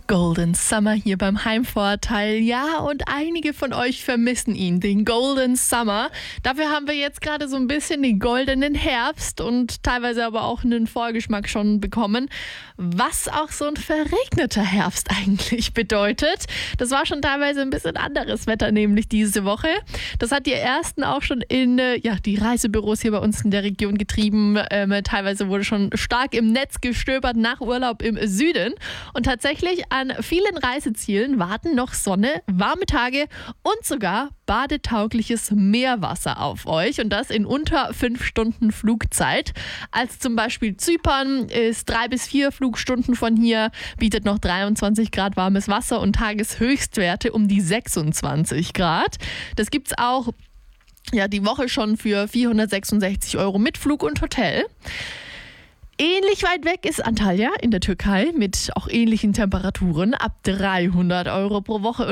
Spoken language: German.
Golden Summer hier beim Heimvorteil. Ja, und einige von euch vermissen ihn, den Golden Summer. Dafür haben wir jetzt gerade so ein bisschen den goldenen Herbst und teilweise aber auch einen Vorgeschmack schon bekommen, was auch so ein verregneter Herbst eigentlich bedeutet. Das war schon teilweise ein bisschen anderes Wetter, nämlich diese Woche. Das hat die ersten auch schon in die Reisebüros hier bei uns in der Region getrieben. Teilweise wurde schon stark im Netz gestöbert nach Urlaub im Süden. Und tatsächlich an vielen Reisezielen warten noch Sonne, warme Tage und sogar badetaugliches Meerwasser auf euch. Und das in unter 5 Stunden Flugzeit. Als zum Beispiel Zypern ist 3 bis 4 Flugstunden von hier, bietet noch 23 Grad warmes Wasser und Tageshöchstwerte um die 26 Grad. Das gibt's auch die Woche schon für 466 € mit Flug und Hotel. Ähnlich weit weg ist Antalya in der Türkei mit auch ähnlichen Temperaturen ab 300 € pro Woche.